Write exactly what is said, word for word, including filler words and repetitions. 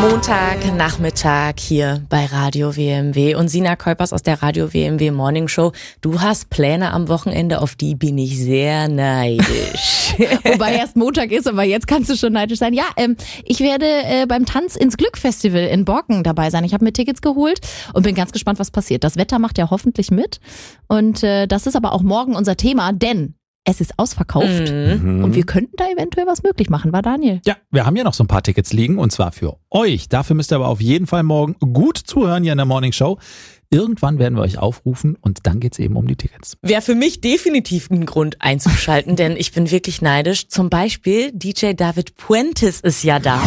Montagnachmittag hier bei Radio W M W und Sina Kuipers aus der Radio W M W Morning Show. Du hast Pläne am Wochenende, auf die bin ich sehr neidisch. Wobei erst Montag ist, aber jetzt kannst du schon neidisch sein. Ja, ähm, ich werde äh, beim Tanz ins Glück Festival in Borken dabei sein. Ich habe mir Tickets geholt und bin ganz gespannt, was passiert. Das Wetter macht ja hoffentlich mit und äh, das ist aber auch morgen unser Thema, denn es ist ausverkauft Mhm. und wir könnten da eventuell was möglich machen, war Daniel? Ja, wir haben ja noch so ein paar Tickets liegen und zwar für euch. Dafür müsst ihr aber auf jeden Fall morgen gut zuhören hier in der Morning Show. Irgendwann werden wir euch aufrufen und dann geht's eben um die Tickets. Wäre für mich definitiv ein Grund einzuschalten, denn ich bin wirklich neidisch. Zum Beispiel D J David Puentes ist ja da.